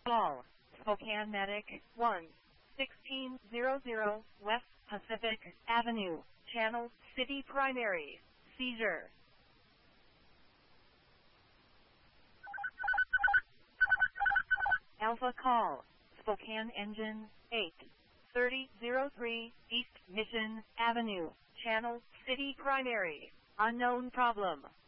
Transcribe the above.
Call Spokane Medic 1-1600 West Pacific Avenue, Channel City Primary. Seizure. Alpha Call Spokane Engine 8-3003 East Mission Avenue, Channel City Primary. Unknown problem.